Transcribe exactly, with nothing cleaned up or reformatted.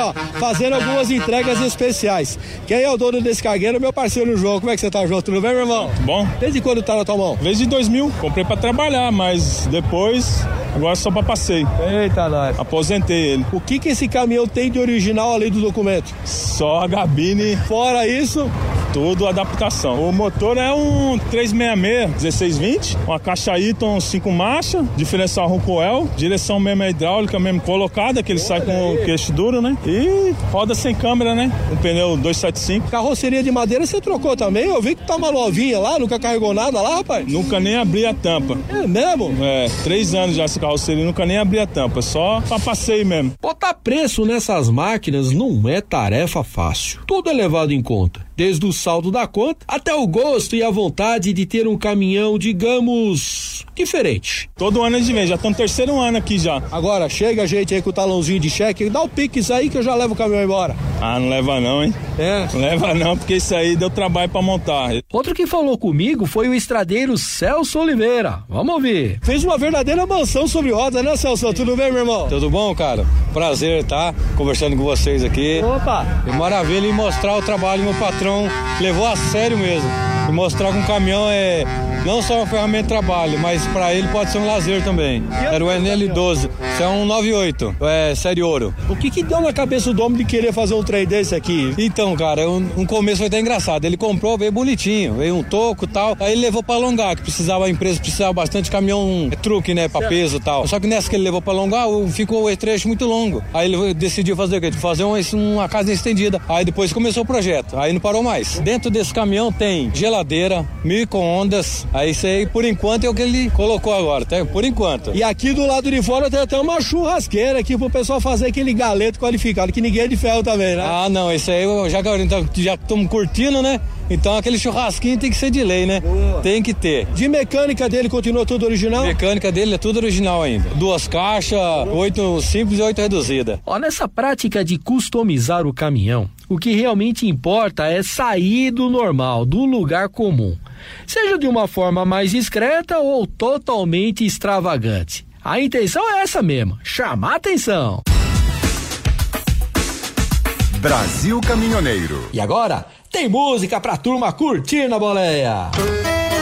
ó, fazendo algumas entregas especiais. Quem é o dono desse cargueiro? Meu parceiro João. Como é que você tá, João? Tudo bem, meu irmão? Bom. Desde quando tá na tua mão? Desde dois mil. Comprei pra trabalhar, mas depois, agora só pra passeio. Eita, nós. Aposentei ele. O que que esse caminhão tem de original além do documento? Só a gabine. Fora isso... Tudo adaptação. O motor é um trezentos e sessenta e seis, dezesseis vinte, uma caixa Eaton cinco marchas, diferencial Rockwell, direção mesmo hidráulica mesmo colocada, que ele sai com o queixo duro, né? E roda sem câmera, né? Um pneu duzentos e setenta e cinco. Carroceria de madeira você trocou também? Eu vi que tá uma novinha lá, nunca carregou nada lá, rapaz? Nunca nem abri a tampa. É mesmo? É, três anos já essa carroceria, nunca nem abri a tampa, só pra passeio mesmo. Botar preço nessas máquinas não é tarefa fácil. Tudo é levado em conta. Desde o saldo da conta até o gosto e a vontade de ter um caminhão, digamos, diferente. Todo ano a gente vem, já estamos no terceiro ano aqui já. Agora, chega a gente aí com o talãozinho de cheque, dá o Pix aí que eu já levo o caminhão embora. Ah, não leva não, hein? É? Não leva não, porque isso aí deu trabalho pra montar. Outro que falou comigo foi o estradeiro Celso Oliveira. Vamos ouvir. Fez uma verdadeira mansão sobre roda, né, Celso? Tudo bem, meu irmão? Tudo bom, cara? Prazer estar conversando com vocês aqui. Opa! É maravilha em mostrar o trabalho do meu patrão. Levou a sério mesmo. E mostrar que um caminhão é não só uma ferramenta de trabalho, mas para ele pode ser um lazer também. Era o N L doze, isso é um noventa e oito, é série ouro. O que que deu na cabeça do homem de querer fazer um trem desse aqui? Então, cara, um, um começo foi até engraçado. Ele comprou, veio bonitinho, veio um toco e tal. Aí ele levou para alongar, que precisava, a empresa precisava bastante caminhão, é, truque, né, para peso e tal. Só que nessa que ele levou para alongar, ficou o trecho muito longo. Aí ele decidiu fazer o quê? Fazer uma, uma casa estendida. Aí depois começou o projeto, aí não parou mais. Dentro desse caminhão tem geladeira, micro-ondas, aí isso aí por enquanto é o que ele colocou agora, tá? Por enquanto. E aqui do lado de fora tem até uma churrasqueira aqui pro pessoal fazer aquele galeto qualificado, que ninguém é de ferro também, né? Ah, não, isso aí já que já estamos curtindo, né? Então aquele churrasquinho tem que ser de lei, né? Boa. Tem que ter. De mecânica dele continua tudo original? A mecânica dele é tudo original ainda. Duas caixas, oito simples e oito reduzida. Ó, nessa prática de customizar o caminhão, o que realmente importa é sair do normal, do lugar comum. Seja de uma forma mais discreta ou totalmente extravagante. A intenção é essa mesmo, chamar atenção. Brasil Caminhoneiro. E agora, tem música pra turma curtir na boleia.